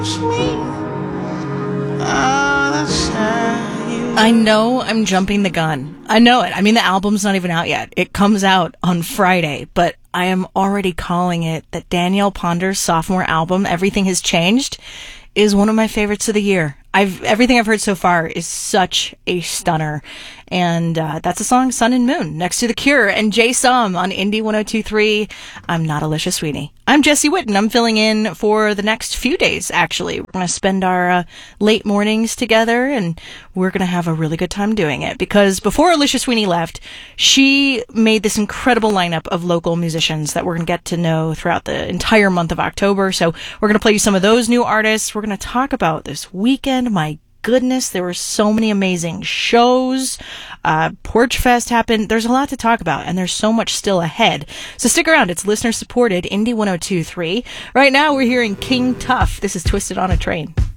I know I'm jumping the gun. I know it. I mean, the album's not even out yet. It comes out on Friday, but I am already calling it that Danielle Ponder's sophomore album, Everything Has Changed, is one of my favorites of the year. Everything I've heard so far is such a stunner. And that's the song Sun and Moon, next to The Cure and Jay Sum on Indie 102.3. I'm not Alicia Sweeney. I'm Jesse Whitten. I'm filling in for the next few days, actually. We're going to spend our late mornings together, and we're going to have a really good time doing it. Because before Alicia Sweeney left, she made this incredible lineup of local musicians that we're going to get to know throughout the entire month of October. So we're going to play you some of those new artists. We're going to talk about this weekend. My goodness, there were so many amazing shows. Porch Fest happened. There's a lot to talk about, and there's so much still ahead. So stick around. It's listener supported Indie 102.3. Right now, we're hearing King Tuff. This is Twisted on a Train.